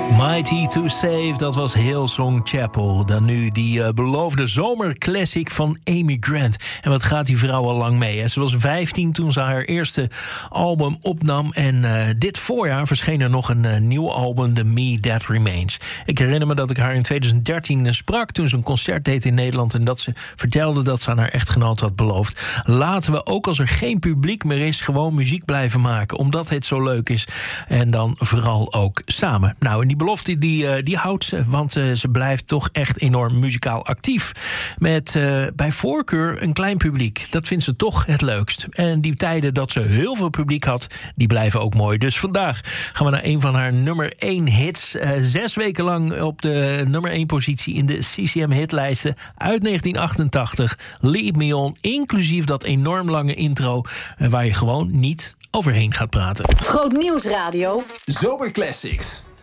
Mighty to Save, dat was Hillsong Chapel. Dan nu die beloofde zomerclassic van Amy Grant. En wat gaat die vrouw al lang mee, hè? Ze was 15 toen ze haar eerste album opnam. En dit voorjaar verscheen er nog een nieuw album, The Me That Remains. Ik herinner me dat ik haar in 2013 sprak toen ze een concert deed in Nederland. En dat ze vertelde dat ze aan haar echtgenoot had beloofd: laten we ook als er geen publiek meer is gewoon muziek blijven maken. Omdat het zo leuk is. En dan vooral ook samen. Nou, en die belofte die houdt ze, want ze blijft toch echt enorm muzikaal actief. Met bij voorkeur een klein publiek. Dat vindt ze toch het leukst. En die tijden dat ze heel veel publiek had, die blijven ook mooi. Dus vandaag gaan we naar een van haar nummer 1 hits. 6 weken lang op de nummer 1 positie in de CCM hitlijsten uit 1988. Lead Me On, inclusief dat enorm lange intro waar je gewoon niet overheen gaat praten. Groot Nieuws Radio. Zomerclassics.